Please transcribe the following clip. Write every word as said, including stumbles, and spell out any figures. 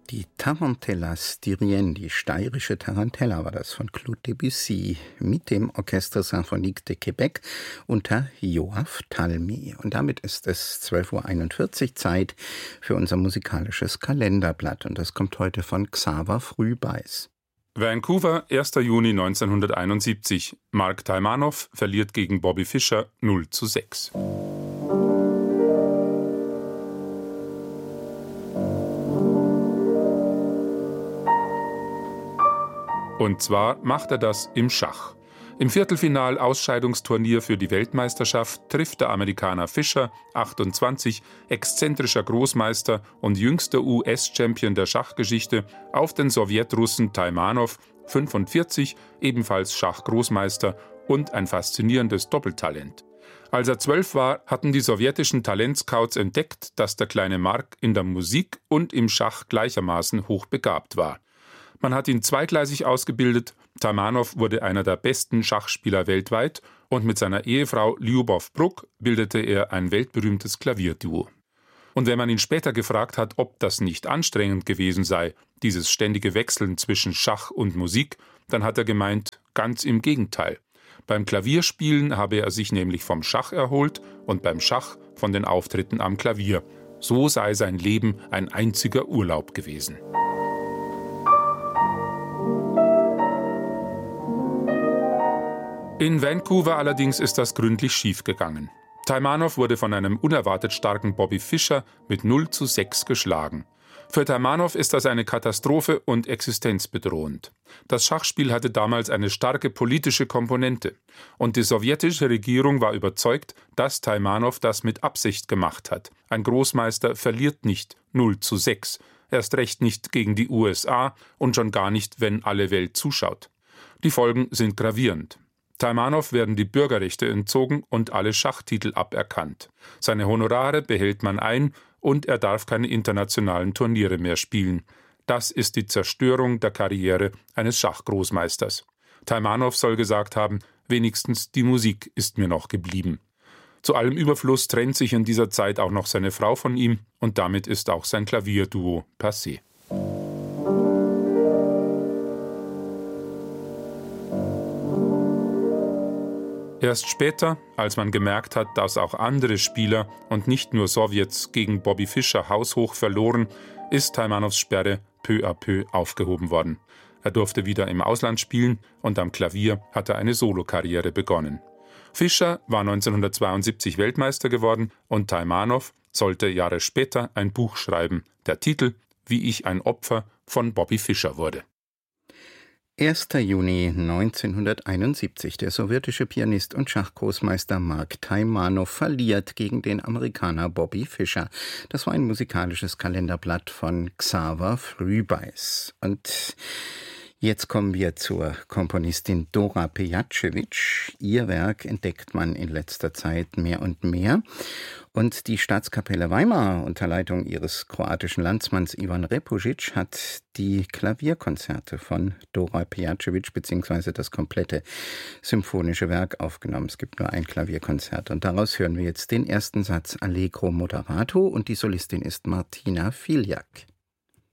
Die Tarantella Styrienne, die steirische Tarantella war das von Claude Debussy mit dem Orchestre Symphonique de Québec unter Yoav Talmy. Und damit ist es zwölf Uhr einundvierzig Zeit für unser musikalisches Kalenderblatt. Und das kommt heute von Xaver Frühbeis. Vancouver, erster Juni neunzehnhunderteinundsiebzig. Mark Taimanow verliert gegen Bobby Fischer null zu sechs. Und zwar macht er das im Schach. Im Viertelfinal-Ausscheidungsturnier für die Weltmeisterschaft trifft der Amerikaner Fischer, achtundzwanzig, exzentrischer Großmeister und jüngster U S-Champion der Schachgeschichte, auf den Sowjetrussen Taimanow, fünfundvierzig, ebenfalls Schachgroßmeister und ein faszinierendes Doppeltalent. Als er zwölf war, hatten die sowjetischen Talentscouts entdeckt, dass der kleine Mark in der Musik und im Schach gleichermaßen hochbegabt war. Man hat ihn zweigleisig ausgebildet. Taimanow wurde einer der besten Schachspieler weltweit und mit seiner Ehefrau Lyubov Bruk bildete er ein weltberühmtes Klavierduo. Und wenn man ihn später gefragt hat, ob das nicht anstrengend gewesen sei, dieses ständige Wechseln zwischen Schach und Musik, dann hat er gemeint, ganz im Gegenteil. Beim Klavierspielen habe er sich nämlich vom Schach erholt und beim Schach von den Auftritten am Klavier. So sei sein Leben ein einziger Urlaub gewesen. In Vancouver allerdings ist das gründlich schiefgegangen. Taimanow wurde von einem unerwartet starken Bobby Fischer mit null zu sechs geschlagen. Für Taimanow ist das eine Katastrophe und existenzbedrohend. Das Schachspiel hatte damals eine starke politische Komponente. Und die sowjetische Regierung war überzeugt, dass Taimanow das mit Absicht gemacht hat. Ein Großmeister verliert nicht null zu sechs, erst recht nicht gegen die U S A und schon gar nicht, wenn alle Welt zuschaut. Die Folgen sind gravierend. Taimanow werden die Bürgerrechte entzogen und alle Schachtitel aberkannt. Seine Honorare behält man ein und er darf keine internationalen Turniere mehr spielen. Das ist die Zerstörung der Karriere eines Schachgroßmeisters. Taimanow soll gesagt haben, wenigstens die Musik ist mir noch geblieben. Zu allem Überfluss trennt sich in dieser Zeit auch noch seine Frau von ihm und damit ist auch sein Klavierduo passé. Erst später, als man gemerkt hat, dass auch andere Spieler und nicht nur Sowjets gegen Bobby Fischer haushoch verloren, ist Taimanows Sperre peu à peu aufgehoben worden. Er durfte wieder im Ausland spielen und am Klavier hat er eine Solokarriere begonnen. Fischer war neunzehnhundertzweiundsiebzig Weltmeister geworden und Taimanow sollte Jahre später ein Buch schreiben. Der Titel »Wie ich ein Opfer von Bobby Fischer wurde«. erster Juni neunzehnhunderteinundsiebzig. Der sowjetische Pianist und Schachgroßmeister Mark Taimanow verliert gegen den Amerikaner Bobby Fischer. Das war ein musikalisches Kalenderblatt von Xaver Frühbeis. Und jetzt kommen wir zur Komponistin Dora Pejacevic. Ihr Werk entdeckt man in letzter Zeit mehr und mehr. Und die Staatskapelle Weimar unter Leitung ihres kroatischen Landsmanns Ivan Repujic hat die Klavierkonzerte von Dora Pejacevic bzw. das komplette symphonische Werk aufgenommen. Es gibt nur ein Klavierkonzert und daraus hören wir jetzt den ersten Satz Allegro Moderato und die Solistin ist Martina Filjak.